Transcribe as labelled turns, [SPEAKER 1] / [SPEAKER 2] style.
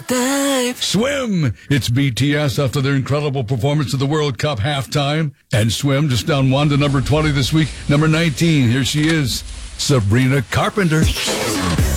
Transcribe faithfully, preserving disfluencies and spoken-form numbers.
[SPEAKER 1] dive.
[SPEAKER 2] Swim! It's B T S after their incredible performance at the World Cup halftime. And Swim just down one to number twenty this week. Number nineteen, here she is, Sabrina Carpenter.